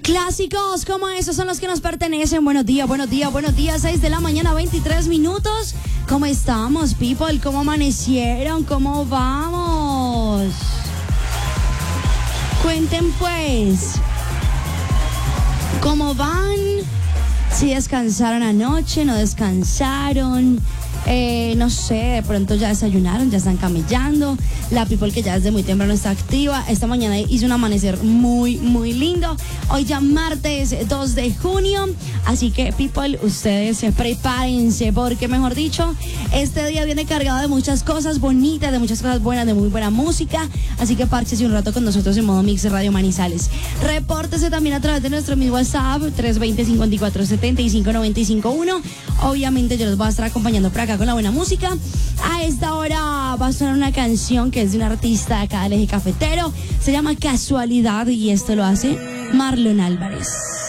Clásicos como esos son los que nos pertenecen. Buenos días, buenos días, buenos días. 6 de la mañana, 23 minutos. ¿Cómo estamos, people? ¿Cómo amanecieron? ¿Cómo vamos? Cuenten pues, ¿cómo van? Si descansaron anoche, no descansaron, no sé, de pronto ya desayunaron, ya están camellando. La people que ya desde muy temprano está activa. Esta mañana hizo un amanecer muy, muy lindo. Hoy ya martes 2 de junio. Así que, people, ustedes prepárense porque, mejor dicho, este día viene cargado de muchas cosas bonitas, de muchas cosas buenas, de muy buena música. Así que párchese un rato con nosotros en modo Mix Radio Manizales. Repórtese también a través de nuestro mismo WhatsApp 320-5470-595-1. Obviamente yo los voy a estar acompañando por acá con la buena música. A esta hora va a sonar una canción que es de un artista de acá del Eje Cafetero. Se llama Casualidad y esto lo hace Marlon Álvarez.